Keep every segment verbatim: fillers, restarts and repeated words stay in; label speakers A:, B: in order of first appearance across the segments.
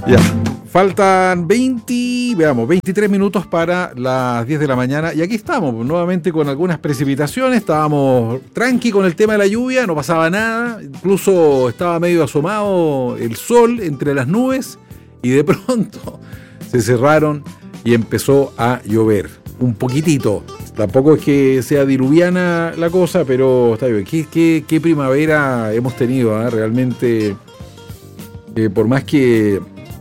A: Ya, faltan veinte, veamos, veintitrés minutos para las diez de la mañana y aquí estamos nuevamente con algunas precipitaciones. Estábamos tranqui con el tema de la lluvia, no pasaba nada, incluso estaba medio asomado el sol entre las nubes y de pronto se cerraron y empezó a llover un poquitito. Tampoco es que sea diluviana la cosa, pero está bien. ¿Qué, qué, qué primavera hemos tenido? ¿eh? Realmente, eh, por más que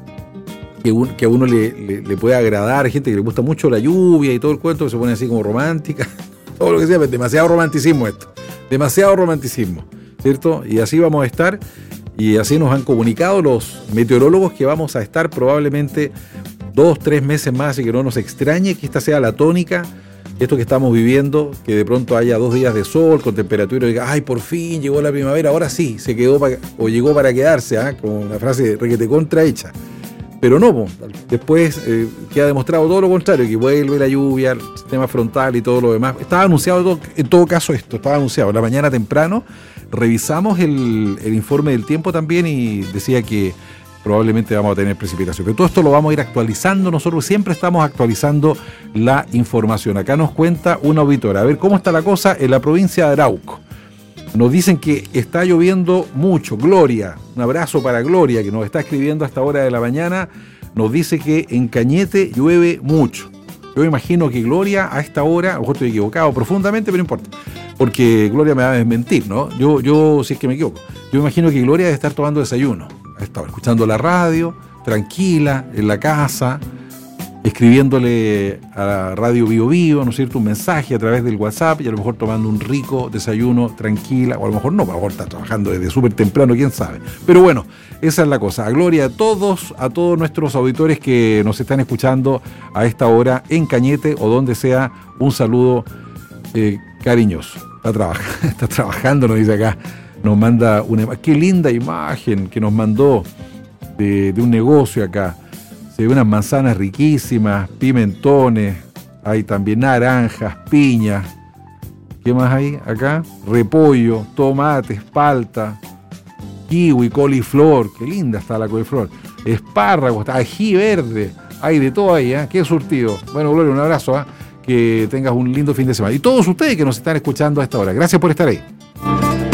A: Que, un, que a uno le, le, le puede agradar, hay gente que le gusta mucho la lluvia y todo el cuento, que se pone así como romántica, todo lo que sea, pero demasiado romanticismo esto, demasiado romanticismo, ¿cierto? Y así vamos a estar, y así nos han comunicado los meteorólogos que vamos a estar probablemente dos, tres meses más, y que no nos extrañe que esta sea la tónica, esto que estamos viviendo, que de pronto haya dos días de sol con temperatura y diga, ay, por fin llegó la primavera, ahora sí, se quedó para, o llegó para quedarse, ¿eh? Con la frase requete contra hecha. Pero no, después eh, queda demostrado todo lo contrario, que vuelve la lluvia, el sistema frontal y todo lo demás. Estaba anunciado todo, en todo caso esto, estaba anunciado. La mañana temprano revisamos el, el informe del tiempo también y decía que probablemente vamos a tener precipitación. Pero todo esto lo vamos a ir actualizando, nosotros siempre estamos actualizando la información. Acá nos cuenta una auditora, a ver cómo está la cosa en la provincia de Arauco. Nos dicen que está lloviendo mucho. Gloria, un abrazo para Gloria, que nos está escribiendo a esta hora de la mañana. Nos dice que en Cañete llueve mucho. Yo imagino que Gloria a esta hora, a lo mejor estoy equivocado profundamente, pero no importa, porque Gloria me va a desmentir, ¿no? Yo, yo si es que me equivoco, yo imagino que Gloria debe estar tomando desayuno a esta hora, escuchando la radio, tranquila, en la casa, escribiéndole a la radio Bio Bio, ¿no es cierto?, un mensaje a través del WhatsApp y a lo mejor tomando un rico desayuno tranquila, o a lo mejor no, a lo mejor está trabajando desde súper temprano, quién sabe. Pero bueno, esa es la cosa. A Gloria a todos, a todos nuestros auditores que nos están escuchando a esta hora en Cañete o donde sea, un saludo eh, cariñoso. Está, trabaja, está trabajando, nos dice acá, nos manda una imagen, qué linda imagen que nos mandó de, de un negocio acá. Se ve unas manzanas riquísimas, pimentones, hay también naranjas, piñas. ¿Qué más hay acá? Repollo, tomates, palta, kiwi, coliflor. Qué linda está la coliflor. Espárragos, ají verde. Hay de todo ahí, ¿eh? Qué surtido. Bueno, Gloria, un abrazo, ¿eh? Que tengas un lindo fin de semana. Y todos ustedes que nos están escuchando a esta hora. Gracias por estar ahí.